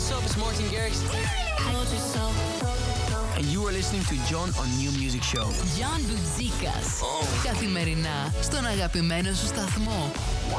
up? It's Martin Garrix. And you are listening to John on New Music Show. John Boutsikas. Καθημερινά στον αγαπημένο σου σταθμό.